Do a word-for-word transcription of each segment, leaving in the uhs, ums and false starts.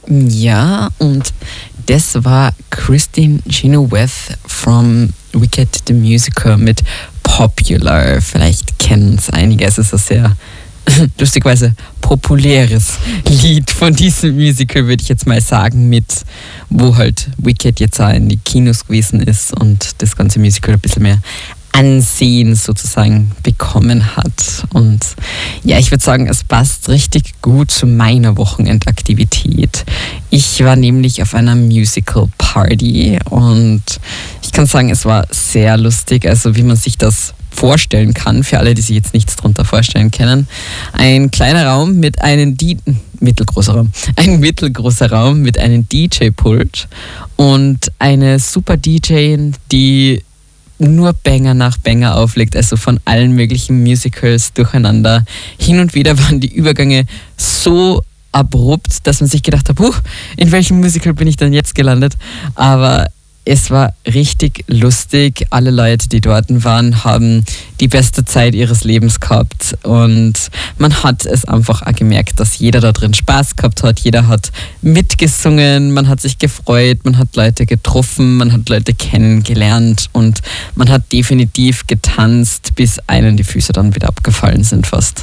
Ja, und das war Christine Chenoweth from Wicked the Musical mit Popular. Vielleicht kennen es einige, es ist ein sehr lustigerweise populäres Lied von diesem Musical, würde ich jetzt mal sagen, mit wo halt Wicked jetzt auch in die Kinos gewesen ist und das ganze Musical ein bisschen mehr Ansehen sozusagen bekommen hat. Und ja, ich würde sagen, es passt richtig gut zu meiner Wochenendaktivität. Ich war nämlich auf einer Musical-Party und ich kann sagen, es war sehr lustig, also wie man sich das vorstellen kann, für alle, die sich jetzt nichts darunter vorstellen können. Ein kleiner Raum mit einem D- mittelgroßer Raum, ein mittelgroßer Raum mit einem D J-Pult und eine super D J, die nur Banger nach Banger auflegt, also von allen möglichen Musicals durcheinander. Hin und wieder waren die Übergänge so abrupt, dass man sich gedacht hat, puh, in welchem Musical bin ich denn jetzt gelandet? Aber es war richtig lustig. Alle Leute, die dort waren, haben die beste Zeit ihres Lebens gehabt. Und man hat es einfach auch gemerkt, dass jeder da drin Spaß gehabt hat. Jeder hat mitgesungen, man hat sich gefreut, man hat Leute getroffen, man hat Leute kennengelernt und man hat definitiv getanzt, bis einem die Füße dann wieder abgefallen sind fast.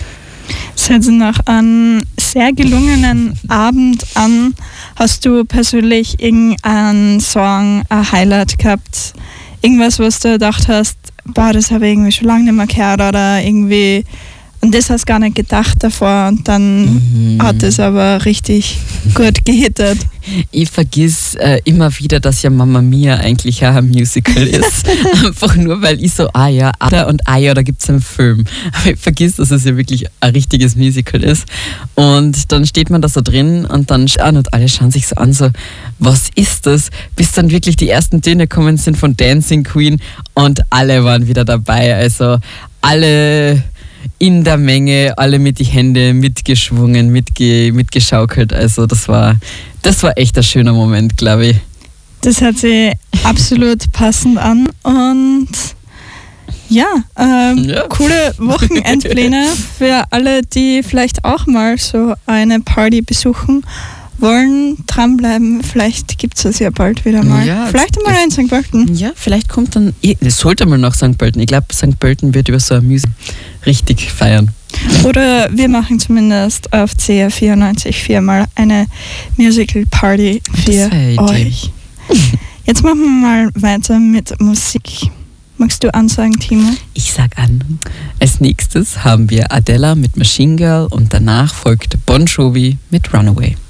Es hört sich nach einem sehr gelungenen Abend an. Hast du persönlich irgendeinen Song, ein Highlight gehabt? Irgendwas, was du gedacht hast, boah, das habe ich irgendwie schon lange nicht mehr gehört oder irgendwie, und das hast du gar nicht gedacht davor und dann mhm. hat es aber richtig gut gehittet. Ich vergiss äh, immer wieder, dass ja Mamma Mia eigentlich auch ein Musical ist. Einfach nur, weil ich so, ah ja, Ada und ah ja, da gibt es einen Film. Aber ich vergiss, dass es ja wirklich ein richtiges Musical ist. Und dann steht man da so drin und dann schauen und alle schauen sich so an, so, was ist das? Bis dann wirklich die ersten Töne kommen sind von Dancing Queen und alle waren wieder dabei. Also alle in der Menge, alle mit die Hände mitgeschwungen, mitge, mitgeschaukelt. Also das war, das war echt ein schöner Moment, glaube ich. Das hört sich absolut passend an und ja, ähm, ja. coole Wochenendpläne für alle, die vielleicht auch mal so eine Party besuchen wollen, dranbleiben. Vielleicht gibt es das ja bald wieder mal. Ja, vielleicht einmal in Sankt Pölten. Ja, vielleicht kommt dann, es sollte mal nach Sankt Pölten. Ich glaube, Sankt Pölten wird über so ein Musical richtig feiern. Oder wir machen zumindest auf C R vierundneunzig Komma vier mal eine Musical Party für euch. Jetzt machen wir mal weiter mit Musik. Magst du ansagen, Timo? Ich sag an. Als nächstes haben wir Adele mit Machine Girl und danach folgt Bon Jovi mit Runaway.